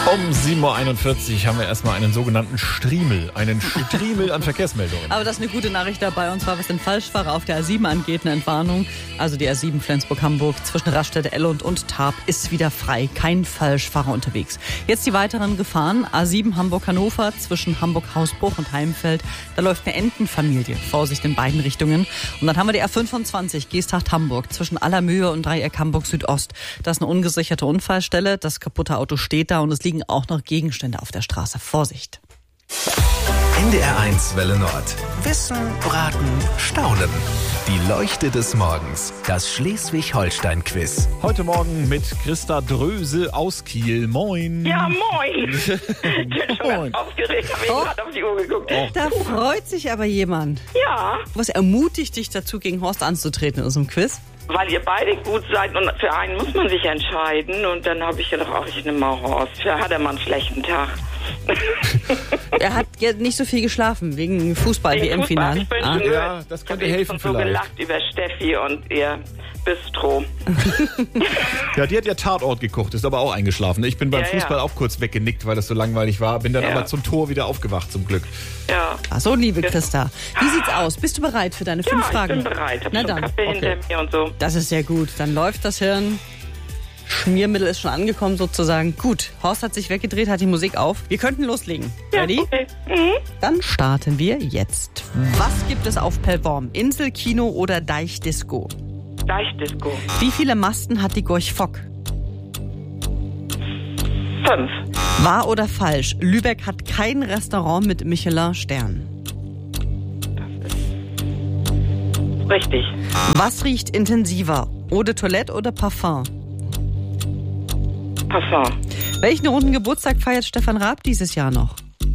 Um 7.41 Uhr haben wir erstmal einen sogenannten Striemel. Einen Striemel an Verkehrsmeldungen. Aber das ist eine gute Nachricht dabei. Und zwar, was den Falschfahrer auf der A7 angeht, eine Entwarnung. Also die A7 Flensburg-Hamburg zwischen Raststätte Ellund und Tarp ist wieder frei. Kein Falschfahrer unterwegs. Jetzt die weiteren Gefahren. A7 Hamburg-Hannover zwischen Hamburg-Hausbruch und Heimfeld. Da läuft eine Entenfamilie. Vorsicht in beiden Richtungen. Und dann haben wir die A25 Geesthacht-Hamburg zwischen Allermühe und Dreieck Hamburg-Südost. Das ist eine ungesicherte Unfallstelle. Das kaputte Auto steht da und es liegen auch noch Gegenstände auf der Straße. Vorsicht. NDR1 Welle Nord. Wissen, Raten, Staunen. Die Leuchte des Morgens. Das Schleswig-Holstein-Quiz. Heute Morgen mit Christa Dröse aus Kiel. Moin. Ja, moin. Ich bin schon ganz aufgeregt, habe ich gerade auf die Uhr geguckt. Da freut sich aber jemand. Ja, Was ermutigt dich dazu, gegen Horst anzutreten in unserem Quiz? weil ihr beide gut seid und für einen muss man sich entscheiden. Und dann habe ich gedacht, ach, ich nehme mal Horst. Vielleicht hat er mal einen schlechten Tag. Er hat ja nicht so viel geschlafen wegen Fußball-WM-Finale. Ich bin Ah. schon Ja, das könnte ich helfen hab so vielleicht. gelacht über Steffi und ihr Bistro. Ja, die hat ja Tatort gekocht, ist aber auch eingeschlafen. Ich bin beim Ja, Fußball ja. auch kurz weggenickt, weil das so langweilig war. Bin dann Ja. aber zum Tor wieder aufgewacht, zum Glück. Ja. Ach so, liebe Christa. Wie sieht's aus? Bist du bereit für deine 5 Ja, Fragen? ich bin bereit. Hab Na schon dann. Kaffee hinter mir und so. Das ist sehr gut. Dann läuft das Hirn. Schmiermittel ist schon angekommen sozusagen. Gut, Horst hat sich weggedreht, hat die Musik auf. Wir könnten loslegen. Ready? Okay. Mhm. Dann starten wir jetzt. Was gibt es auf Pellworm? Inselkino oder Deichdisco? Deichdisco. Wie viele Masten hat die Gorch Fock? 5. Wahr oder falsch? Lübeck hat kein Restaurant mit Michelin-Stern. Richtig. Was riecht intensiver? Eau de Toilette oder Parfum? Parfum. Welchen runden Geburtstag feiert Stefan Raab dieses Jahr noch?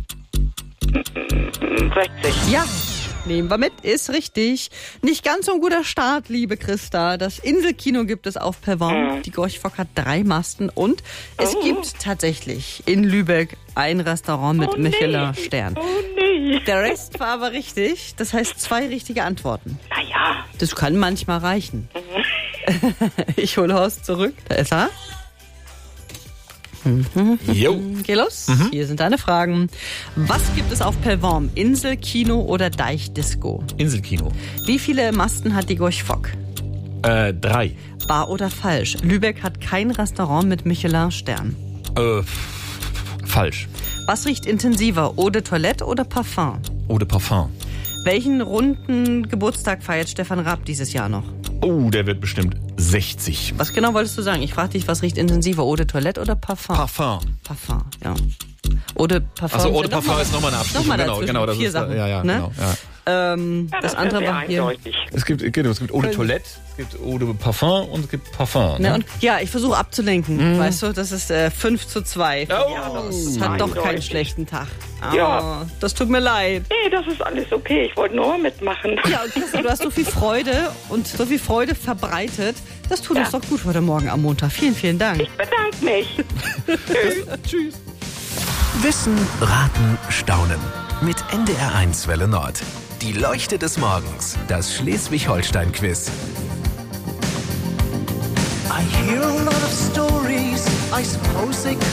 60. Ja, nehmen wir mit, ist richtig. Nicht ganz so ein guter Start, liebe Christa. Das Inselkino gibt es auf Pellworm. Die Gorch Fock hat 3 Masten und es gibt tatsächlich in Lübeck ein Restaurant mit Michelin-Stern. Oh nee. Der Rest war aber richtig. Das heißt 2 richtige Antworten. Naja. Das kann manchmal reichen. Ich hole Horst zurück. Da ist er. Jo. Geh los. Hier sind deine Fragen. Was gibt es auf Pellworm? Inselkino oder Deichdisco? Inselkino. Wie viele Masten hat die Gorch Fock? 3. Wahr oder falsch? Lübeck hat kein Restaurant mit Michelin-Stern. Falsch. Was riecht intensiver? Eau de Toilette oder Parfum? Eau de Parfum. Welchen runden Geburtstag feiert Stefan Raab dieses Jahr noch? Oh, der wird bestimmt 60. Was genau wolltest du sagen? Ich frage dich, was riecht intensiver? Eau de Toilette oder Parfum? Parfum. Parfum, ja. Eau de Parfum. Also Eau de Parfum ist nochmal eine Abstufung. Nochmal Genau, dazwischen. genau. Das 4 ist, Sachen. ja, Ne? genau. Ja. Ja, Das andere ist ja war hier. eindeutig. Es gibt Eau de Toilette, es gibt Eau de Parfum und es gibt Parfum. Ne, und ja, ich versuche abzulenken, weißt du, das ist 5:2. Oh. Das hat doch keinen Eindeutig. schlechten Tag. Ah, Ja. Das tut mir leid. Nee, das ist alles okay. Ich wollte nur mitmachen. Ja, und Christa, du hast so viel Freude und so viel Freude verbreitet. Das tut uns doch gut heute Morgen am Montag. Vielen, vielen Dank. Ich bedanke mich. Tschüss. Wissen, Raten, Staunen. Mit NDR1 Welle Nord. Die Leuchte des Morgens. Das Schleswig-Holstein-Quiz. I hear a lot of stories, I suppose they